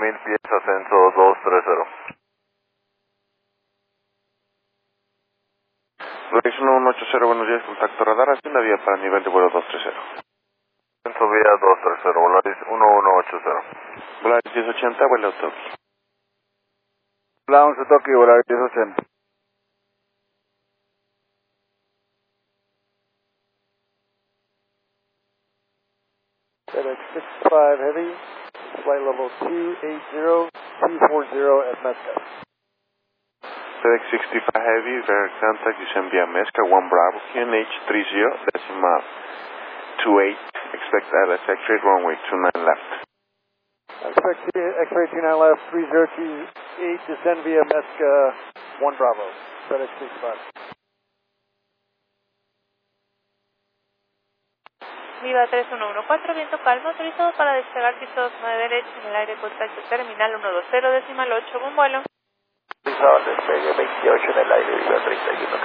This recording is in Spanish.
1000 pies, ascenso 230. Dirección 180, buenos días, contacto radar, hacienda vía para nivel de vuelo 230. Ascenso vía 230, Volaris 1180. Volaris 1080, vuelo Tokio. Lounge Tokio, Volaris 1080. FedEx 65 Heavy, flight level 280-240 at Mesca. FedEx 65 Heavy, direct contact, descend via Mesca 1 Bravo, QNH 30.28, expect LS X-ray, runway 29 left. Expect X-ray 29 left, 3028, descend via Mesca 1 Bravo, FedEx 65. Viva 3114, viento calmo, autorizado para despegar piso 9 derecho en el aire, contacto terminal 120, decimal 8, buen vuelo. Autorizado al despegue 28 en el aire, Viva 31.